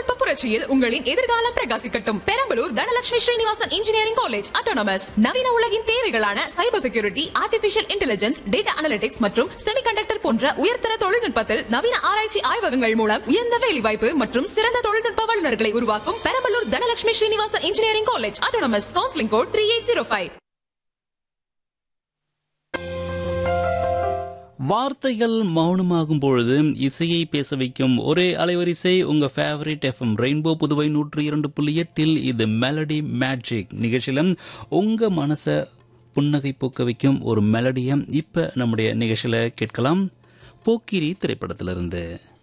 தொழில்நுட்ப புரட்சியில் உங்களின் எதிர்காலம் பிரகாசிக்கட்டும். Perambalur Dhanalakshmi Srinivasan engineering college autonomous. நவீன உலகின் தேவைகளான cyber security, artificial intelligence, data analytics மற்றும் செமிகண்டக்டர் போன்ற உயர்தர தொழில்நுட்பத்தில் நவீன ஆராய்ச்சி ஆய்வகங்கள் மூலம் உயர்ந்த வேலைவாய்ப்பு மற்றும் சிறந்த தொழில்நுட்ப வல்லுநர்களை உருவாக்கும் Perambalur Dhanalakshmi Srinivasan engineering college autonomous. Counselling code 3805. வார்த்தைகள் மௌனமாகும் பொழுது இசையை பேச வைக்கும் ஒரே அலைவரிசை உங்க ஃபேவரட் எஃப்எம் ரெயின்போ புதுவை 102.8. இது மெலடி மேஜிக் நிகழ்ச்சியில உங்க மனசை புன்னகை பூக்க வைக்கும் ஒரு மெலடியை இப்ப நம்முடைய நிகழ்ச்சியில கேட்கலாம். போக்கிரி திரைப்படத்திலிருந்து.